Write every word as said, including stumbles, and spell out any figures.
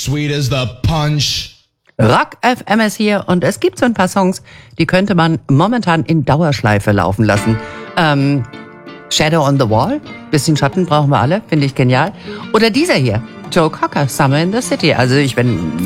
sweet as the punch. Rock F M ist hier und es gibt so ein paar Songs, die könnte man momentan in Dauerschleife laufen lassen. Ähm, Shadow on the Wall, bisschen Schatten brauchen wir alle, finde ich genial. Oder dieser hier, Joe Cocker, Summer in the City. Also ich bin